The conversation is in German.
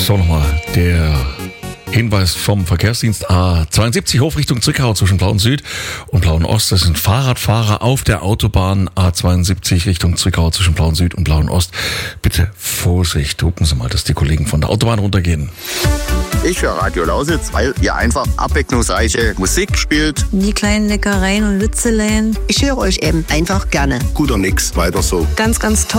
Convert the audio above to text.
So, nochmal der Hinweis vom Verkehrsdienst A72 Hofrichtung Zwickau zwischen Plauen Süd und Plauen Ost. Das sind Fahrradfahrer auf der Autobahn A72 Richtung Zwickau zwischen Plauen Süd und Plauen Ost. Bitte Vorsicht, gucken Sie mal, dass die Kollegen von der Autobahn runtergehen. Ich höre Radio Lausitz, weil ihr einfach abwechslungsreiche Musik spielt. Die kleinen Leckereien und Witzeleien. Ich höre euch eben einfach gerne. Guter Nix, weiter so. Ganz, ganz toll.